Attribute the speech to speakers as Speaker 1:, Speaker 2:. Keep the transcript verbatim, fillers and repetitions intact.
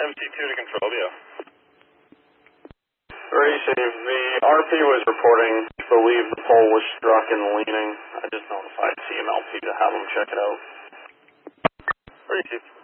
Speaker 1: M C two to control, yeah.
Speaker 2: Receive. The R P was reporting, I believe the pole was struck and leaning. I just notified C M L P to have them check it out.
Speaker 1: Receive.